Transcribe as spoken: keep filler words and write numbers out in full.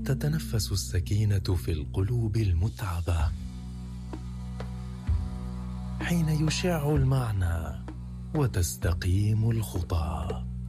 تتنفس السكينة في القلوب المتعبة، حين يشع المعنى وتستقيم الخطى.